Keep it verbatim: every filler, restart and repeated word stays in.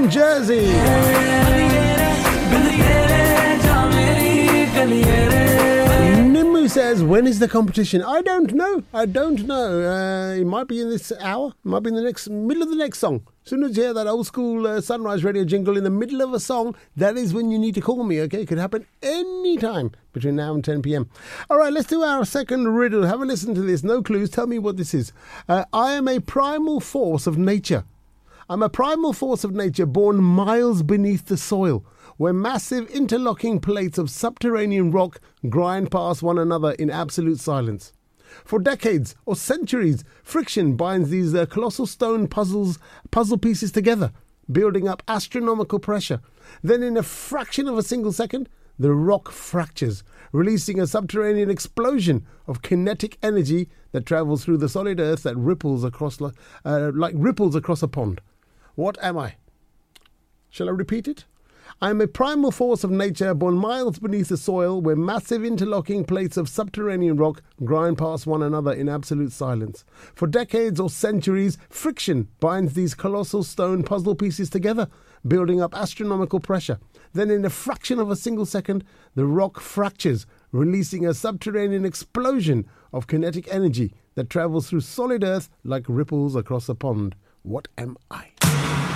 from Jersey. Nimmu says, when is the competition? I don't know. I don't know. Uh, it might be in this hour. It might be in the next middle of the next song. As soon as you hear that old school uh, Sunrise Radio jingle in the middle of a song, that is when you need to call me, okay? It could happen any time between now and ten p.m. All right, let's do our second riddle. Have a listen to this. No clues. Tell me what this is. Uh, I am a primal force of nature. I'm a primal force of nature born miles beneath the soil, where massive interlocking plates of subterranean rock grind past one another in absolute silence. For decades or centuries, friction binds these uh, colossal stone puzzles, puzzle pieces together, building up astronomical pressure. Then in a fraction of a single second, the rock fractures, releasing a subterranean explosion of kinetic energy that travels through the solid earth that ripples across uh, like ripples across a pond. What am I? Shall I repeat it? I am a primal force of nature born miles beneath the soil, where massive interlocking plates of subterranean rock grind past one another in absolute silence. For decades or centuries, friction binds these colossal stone puzzle pieces together, building up astronomical pressure. Then in a fraction of a single second, the rock fractures, releasing a subterranean explosion of kinetic energy that travels through solid earth like ripples across a pond. What am I?